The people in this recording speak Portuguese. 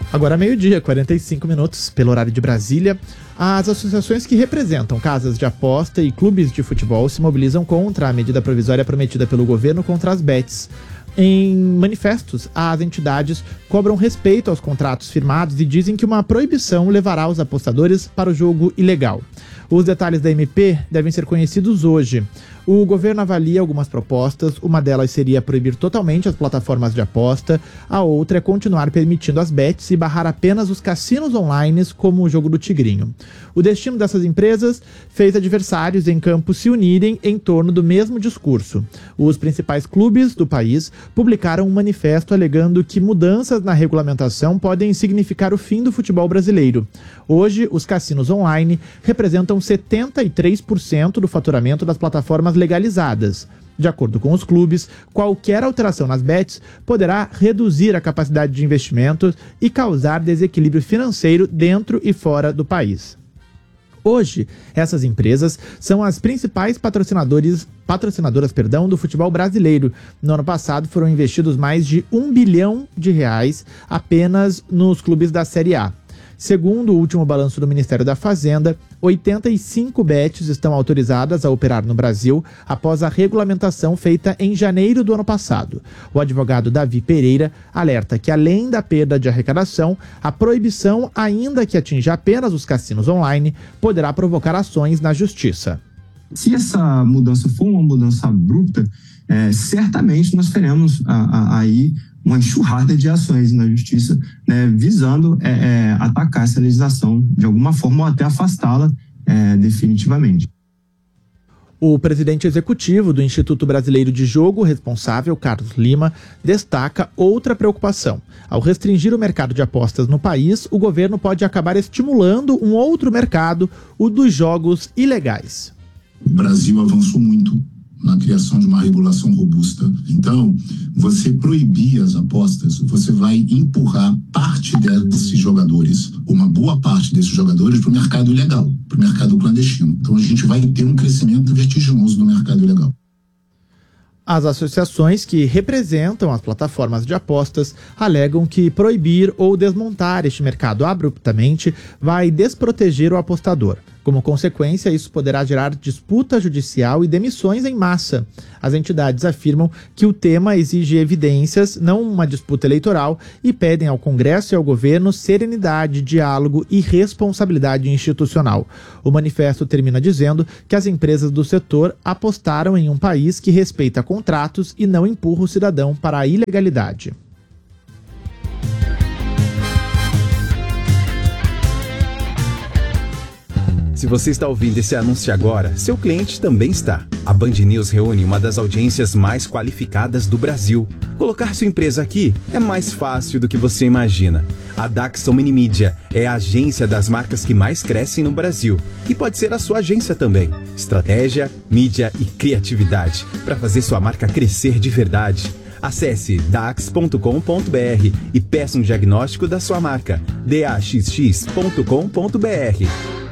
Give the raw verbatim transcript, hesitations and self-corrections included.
Agora meio-dia, quarenta e cinco minutos, pelo horário de Brasília. As associações que representam casas de aposta e clubes de futebol se mobilizam contra a medida provisória prometida pelo governo contra as bets. Em manifestos, as entidades cobram respeito aos contratos firmados e dizem que uma proibição levará os apostadores para o jogo ilegal. Os detalhes da M P devem ser conhecidos hoje. O governo avalia algumas propostas, uma delas seria proibir totalmente as plataformas de aposta, a outra é continuar permitindo as bets e barrar apenas os cassinos online, como o jogo do Tigrinho. O destino dessas empresas fez adversários em campo se unirem em torno do mesmo discurso. Os principais clubes do país publicaram um manifesto alegando que mudanças na regulamentação podem significar o fim do futebol brasileiro. Hoje, os cassinos online representam setenta e três por cento do faturamento das plataformas legalizadas. De acordo com os clubes, qualquer alteração nas bets poderá reduzir a capacidade de investimento e causar desequilíbrio financeiro dentro e fora do país. Hoje, essas empresas são as principais patrocinadores, patrocinadoras perdão, do futebol brasileiro. No ano passado foram investidos mais de um bilhão de reais apenas nos clubes da Série A. Segundo o último balanço do Ministério da Fazenda, oitenta e cinco bets estão autorizadas a operar no Brasil após a regulamentação feita em janeiro do ano passado. O advogado Davi Pereira alerta que, além da perda de arrecadação, a proibição, ainda que atinja apenas os cassinos online, poderá provocar ações na justiça. Se essa mudança for uma mudança abrupta, é, certamente nós teremos a, a, aí uma enxurrada de ações na justiça, né, visando é, é, atacar essa legislação de alguma forma ou até afastá-la é, definitivamente. O presidente executivo do Instituto Brasileiro de Jogo, responsável, Carlos Lima, destaca outra preocupação. Ao restringir o mercado de apostas no país, o governo pode acabar estimulando um outro mercado, o dos jogos ilegais. O Brasil avançou muito na criação de uma regulação robusta. Então, você proibir as apostas, você vai empurrar parte desses jogadores, uma boa parte desses jogadores, para o mercado ilegal, para o mercado clandestino. Então, a gente vai ter um crescimento vertiginoso no mercado ilegal. As associações que representam as plataformas de apostas alegam que proibir ou desmontar este mercado abruptamente vai desproteger o apostador. Como consequência, isso poderá gerar disputa judicial e demissões em massa. As entidades afirmam que o tema exige evidências, não uma disputa eleitoral, e pedem ao Congresso e ao governo serenidade, diálogo e responsabilidade institucional. O manifesto termina dizendo que as empresas do setor apostaram em um país que respeita contratos e não empurra o cidadão para a ilegalidade. Se você está ouvindo esse anúncio agora, seu cliente também está. A Band News reúne uma das audiências mais qualificadas do Brasil. Colocar sua empresa aqui é mais fácil do que você imagina. A Daxon Mini Mídia é a agência das marcas que mais crescem no Brasil e pode ser a sua agência também. Estratégia, mídia e criatividade para fazer sua marca crescer de verdade. Acesse dax ponto com ponto br e peça um diagnóstico da sua marca. d a x x ponto com ponto br.